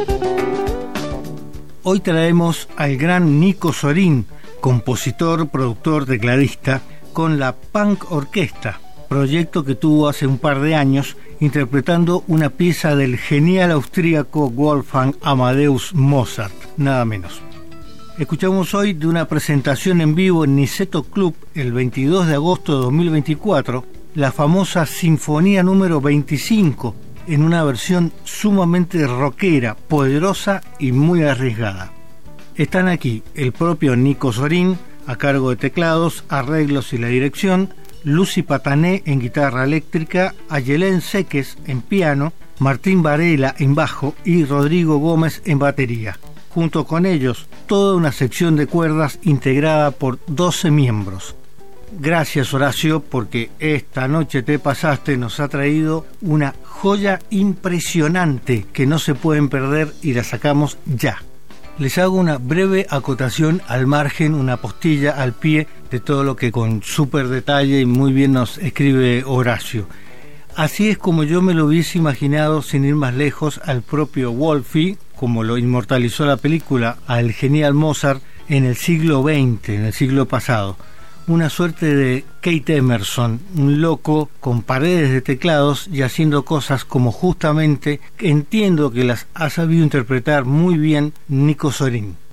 Hoy traemos al gran Nico Sorín, compositor, productor, tecladista, con la Punk Orquesta, proyecto que tuvo hace un par de años, interpretando una pieza del genial austríaco Wolfgang Amadeus Mozart, nada menos. Escuchamos hoy de una presentación en vivo en Niceto Club el 22 de agosto de 2024, la famosa Sinfonía número 25, en una versión sumamente rockera, poderosa y muy arriesgada. Están aquí el propio Nico Sorín, a cargo de teclados, arreglos y la dirección, Lucy Patané en guitarra eléctrica, Ayelén Seques en piano, Martín Varela en bajo y Rodrigo Gómez en batería. Junto con ellos, toda una sección de cuerdas integrada por 12 miembros. Gracias, Horacio, porque esta noche te pasaste, nos ha traído una joya impresionante que no se pueden perder y la sacamos ya. Les hago una breve acotación al margen, una postilla al pie de todo lo que con súper detalle y muy bien nos escribe Horacio. Así es como yo me lo hubiese imaginado, sin ir más lejos, al propio Wolfie, como lo inmortalizó la película, al genial Mozart en el siglo XX, en el siglo pasado. Una suerte de Kate Emerson, un loco con paredes de teclados y haciendo cosas como justamente entiendo que las ha sabido interpretar muy bien Nico Sorín.